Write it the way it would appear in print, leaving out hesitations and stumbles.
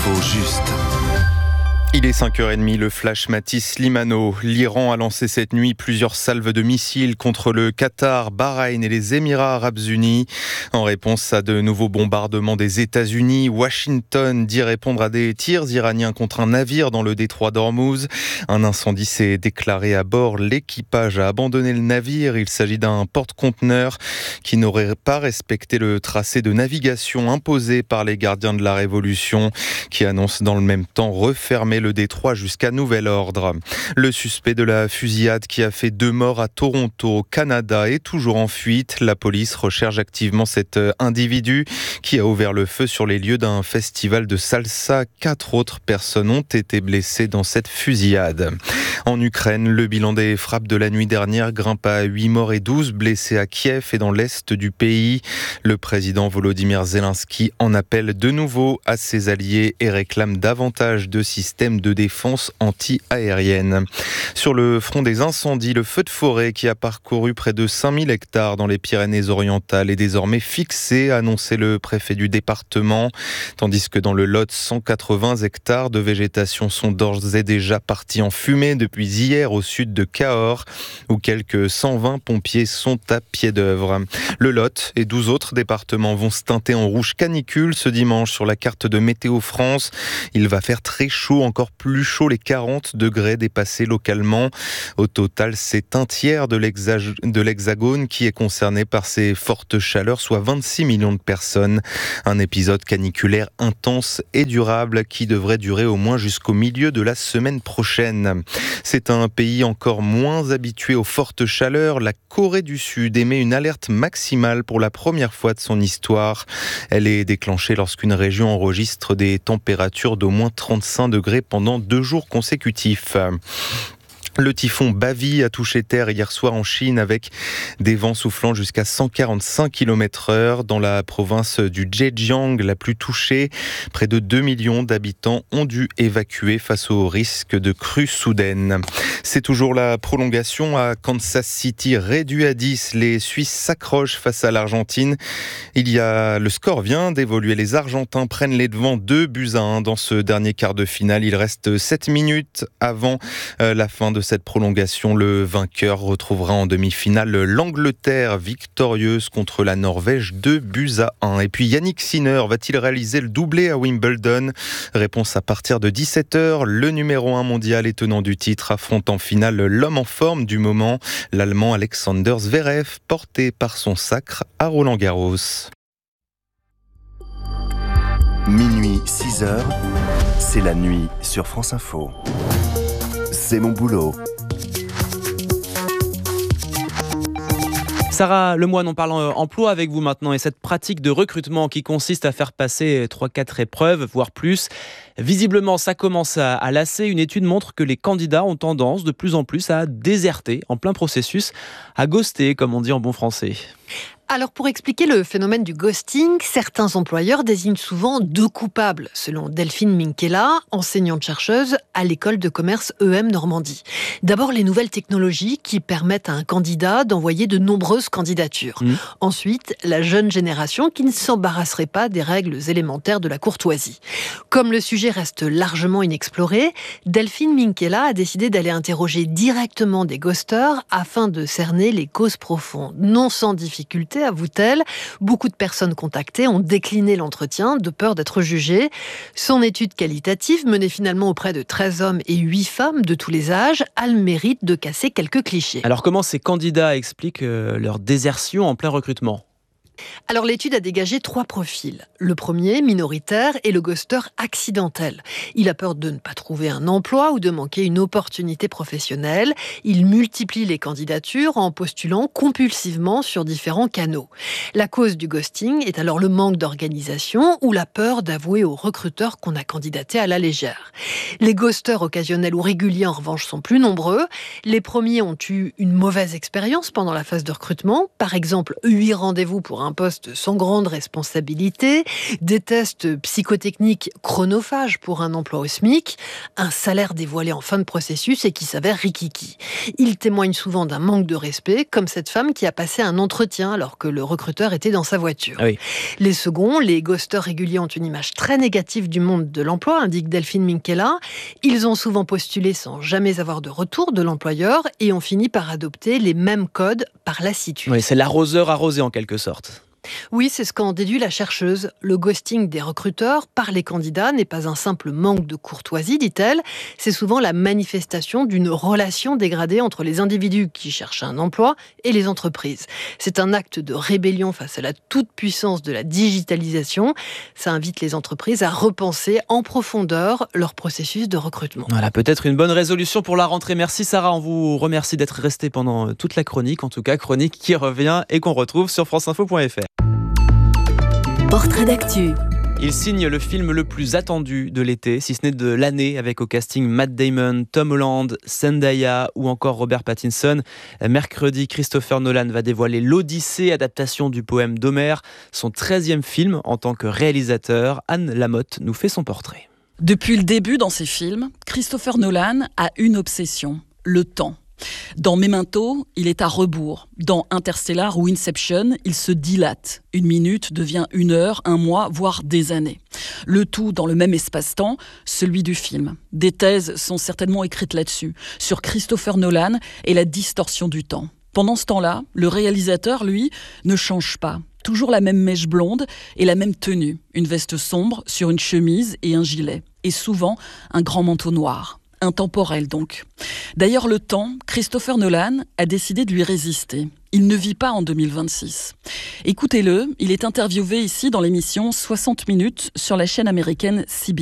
L'info juste. Il est 5h30, le flash Mathis Slimano. L'Iran a lancé cette nuit plusieurs salves de missiles contre le Qatar, Bahreïn et les Émirats arabes unis. En réponse à de nouveaux bombardements des États-Unis, Washington dit répondre à des tirs iraniens contre un navire dans le détroit d'Ormuz. Un incendie s'est déclaré à bord. L'équipage a abandonné le navire. Il s'agit d'un porte-conteneur qui n'aurait pas respecté le tracé de navigation imposé par les gardiens de la Révolution, qui annoncent dans le même temps refermer le détroit jusqu'à nouvel ordre. Le suspect de la fusillade qui a fait 2 morts à Toronto, au Canada, est toujours en fuite. La police recherche activement cet individu qui a ouvert le feu sur les lieux d'un festival de salsa. 4 autres personnes ont été blessées dans cette fusillade. En Ukraine, le bilan des frappes de la nuit dernière grimpe à 8 morts et 12 blessés à Kiev et dans l'est du pays. Le président Volodymyr Zelensky en appelle de nouveau à ses alliés et réclame davantage de systèmes de défense anti-aérienne. Sur le front des incendies, le feu de forêt qui a parcouru près de 5000 hectares dans les Pyrénées-Orientales est désormais fixé, a annoncé le préfet du département, tandis que dans le Lot, 180 hectares de végétation sont d'ores et déjà partis en fumée depuis hier au sud de Cahors, où quelques 120 pompiers sont à pied d'œuvre. Le Lot et 12 autres départements vont se teinter en rouge canicule ce dimanche sur la carte de Météo France. Il va faire très chaud, encore plus chaud, les 40 degrés dépassés localement. Au total, c'est un tiers de l'Hexagone qui est concerné par ces fortes chaleurs, soit 26 millions de personnes. Un épisode caniculaire intense et durable qui devrait durer au moins jusqu'au milieu de la semaine prochaine. C'est un pays encore moins habitué aux fortes chaleurs. La Corée du Sud émet une alerte maximale pour la première fois de son histoire. Elle est déclenchée lorsqu'une région enregistre des températures d'au moins 35 degrés pendant 2 jours consécutifs. Le typhon Bavi a touché terre hier soir en Chine avec des vents soufflant jusqu'à 145 km/h dans la province du Zhejiang, la plus touchée. Près de 2 millions d'habitants ont dû évacuer face au risque de crue soudaine. C'est toujours la prolongation à Kansas City, réduit à 10. Les Suisses s'accrochent face à l'Argentine. Le score vient d'évoluer. Les Argentins prennent les devants 2-1 dans ce dernier quart de finale. Il reste 7 minutes avant la fin de cette prolongation. Le vainqueur retrouvera en demi-finale l'Angleterre, victorieuse contre la Norvège 2-1. Et puis Yannick Sinner va-t-il réaliser le doublé à Wimbledon ? Réponse à partir de 17h. Le numéro 1 mondial et tenant du titre affronte en finale l'homme en forme du moment, l'Allemand Alexander Zverev, porté par son sacre à Roland-Garros. Minuit 6h, c'est la nuit sur France Info. C'est mon boulot. Sarah Lemoine, on parle emploi avec vous maintenant et cette pratique de recrutement qui consiste à faire passer 3-4 épreuves, voire plus. Visiblement, ça commence à lasser. Une étude montre que les candidats ont tendance de plus en plus à déserter en plein processus, à ghoster, comme on dit en bon français. Alors pour expliquer le phénomène du ghosting, certains employeurs désignent souvent 2 coupables, selon Delphine Minkela, enseignante-chercheuse à l'école de commerce EM Normandie. D'abord les nouvelles technologies qui permettent à un candidat d'envoyer de nombreuses candidatures. Ensuite, la jeune génération qui ne s'embarrasserait pas des règles élémentaires de la courtoisie. Comme le sujet reste largement inexploré, Delphine Minkela a décidé d'aller interroger directement des ghosters afin de cerner les causes profondes. Non sans difficulté, avoue-t-elle, beaucoup de personnes contactées ont décliné l'entretien de peur d'être jugées. Son étude qualitative, menée finalement auprès de 13 hommes et 8 femmes de tous les âges, a le mérite de casser quelques clichés. Alors comment ces candidats expliquent leur désertion en plein recrutement ? Alors l'étude a dégagé 3 profils. Le premier, minoritaire, est le ghoster accidentel. Il a peur de ne pas trouver un emploi ou de manquer une opportunité professionnelle. Il multiplie les candidatures en postulant compulsivement sur différents canaux. La cause du ghosting est alors le manque d'organisation ou la peur d'avouer aux recruteurs qu'on a candidaté à la légère. Les ghosters occasionnels ou réguliers en revanche sont plus nombreux. Les premiers ont eu une mauvaise expérience pendant la phase de recrutement. Par exemple, 8 rendez-vous pour un poste sans grande responsabilité, des tests psychotechniques chronophages pour un emploi au SMIC, un salaire dévoilé en fin de processus et qui s'avère rikiki. Il témoigne souvent d'un manque de respect, comme cette femme qui a passé un entretien alors que le recruteur était dans sa voiture. Oui. Les seconds, les ghosters réguliers, ont une image très négative du monde de l'emploi, indique Delphine Minkela. Ils ont souvent postulé sans jamais avoir de retour de l'employeur et ont fini par adopter les mêmes codes par lassitude. Oui, c'est l'arroseur arrosé en quelque sorte. Oui, c'est ce qu'en déduit la chercheuse. Le ghosting des recruteurs par les candidats n'est pas un simple manque de courtoisie, dit-elle. C'est souvent la manifestation d'une relation dégradée entre les individus qui cherchent un emploi et les entreprises. C'est un acte de rébellion face à la toute-puissance de la digitalisation. Ça invite les entreprises à repenser en profondeur leur processus de recrutement. Voilà, peut-être une bonne résolution pour la rentrée. Merci Sarah, on vous remercie d'être resté pendant toute la chronique, en tout cas chronique qui revient et qu'on retrouve sur franceinfo.fr. Portrait d'actu. Il signe le film le plus attendu de l'été, si ce n'est de l'année, avec au casting Matt Damon, Tom Holland, Zendaya ou encore Robert Pattinson. Mercredi, Christopher Nolan va dévoiler l'Odyssée, adaptation du poème d'Homère, son 13e film en tant que réalisateur. Anne Lamotte nous fait son portrait. Depuis le début dans ses films, Christopher Nolan a une obsession, le temps. Dans Memento, il est à rebours. Dans Interstellar ou Inception, il se dilate. 1 minute devient 1 heure, 1 mois, voire des années. Le tout dans le même espace-temps, celui du film. Des thèses sont certainement écrites là-dessus, sur Christopher Nolan et la distorsion du temps. Pendant ce temps-là, le réalisateur, lui, ne change pas. Toujours la même mèche blonde et la même tenue. Une veste sombre sur une chemise et un gilet. Et souvent, un grand manteau noir. Intemporel donc. D'ailleurs, le temps, Christopher Nolan a décidé de lui résister. Il ne vit pas en 2026. Écoutez-le, il est interviewé ici dans l'émission 60 minutes sur la chaîne américaine CBS.